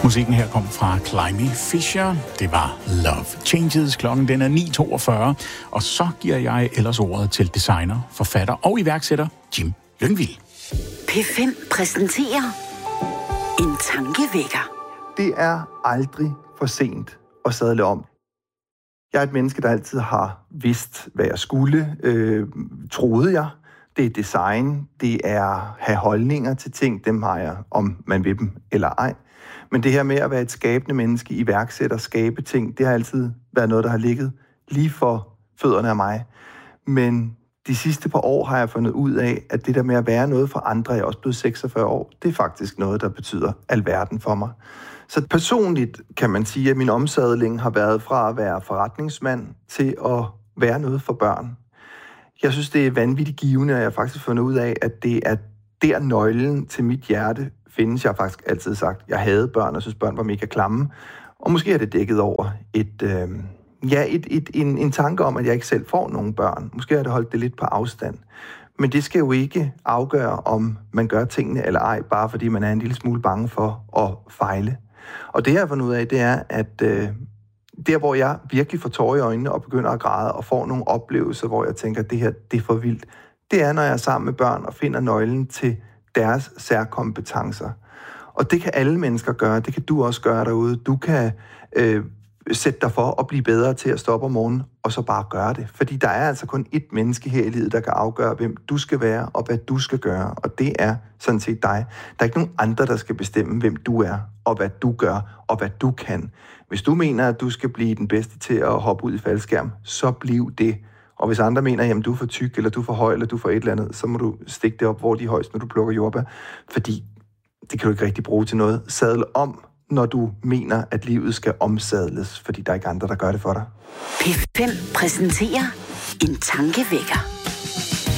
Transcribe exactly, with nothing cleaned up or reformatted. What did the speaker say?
Musikken her kom fra Climby Fisher. Det var Love Changes. Klokken den er ni toogfyrre. Og så giver jeg ellers ordet til designer, forfatter og iværksætter Jim Lyngvild. P fem præsenterer en tankevækker. Det er aldrig for sent at sadle om. Jeg er et menneske, der altid har vidst, hvad jeg skulle, øh, troede jeg. Det er design, det er have holdninger til ting, dem har jeg, om man vil dem eller ej. Men det her med at være et skabende menneske, iværksætter, skabe ting, det har altid været noget, der har ligget lige for fødderne af mig. Men de sidste par år har jeg fundet ud af, at det der med at være noget for andre, jeg er også blevet seksogfyrre år, det er faktisk noget, der betyder alverden for mig. Så personligt kan man sige, at min omsadling har været fra at være forretningsmand til at være noget for børn. Jeg synes, det er vanvittigt givende, og jeg har faktisk fundet ud af, at det er der nøglen til mit hjerte findes. Jeg har faktisk altid sagt, at jeg havde børn, og synes, børn var mega klamme. Og måske er det dækket over et, øh, ja, et, et, en, en tanke om, at jeg ikke selv får nogen børn. Måske har det holdt det lidt på afstand. Men det skal jo ikke afgøre, om man gør tingene eller ej, bare fordi man er en lille smule bange for at fejle. Og det, jeg har fundet ud af, det er, at øh, der, hvor jeg virkelig får tårer i øjnene og begynder at græde og får nogle oplevelser, hvor jeg tænker, at det her, det er for vildt, det er, når jeg er sammen med børn og finder nøglen til deres særkompetencer. Og det kan alle mennesker gøre, det kan du også gøre derude. Du kan øh, sætte dig for at blive bedre til at stoppe om morgenen, og så bare gøre det. Fordi der er altså kun ét menneske her i livet, der kan afgøre, hvem du skal være, og hvad du skal gøre. Og det er sådan set dig. Der er ikke nogen andre, der skal bestemme, hvem du er, og hvad du gør, og hvad du kan. Hvis du mener, at du skal blive den bedste til at hoppe ud i faldskærm, så bliv det. Og hvis andre mener, at du er for tyk, eller du er for høj, eller du er for et eller andet, så må du stikke det op, hvor de er højst, når du plukker jordbær. Fordi det kan du ikke rigtig bruge til noget. Sadle om, når du mener, at livet skal omsadles, fordi der er ikke andre, der gør det for dig. P fem præsenterer en tankevækker.